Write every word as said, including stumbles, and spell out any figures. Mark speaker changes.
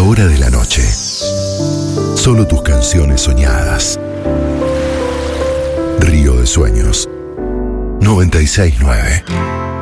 Speaker 1: hora de la noche. Solo tus canciones soñadas. Río de Sueños. noventa y seis nueve.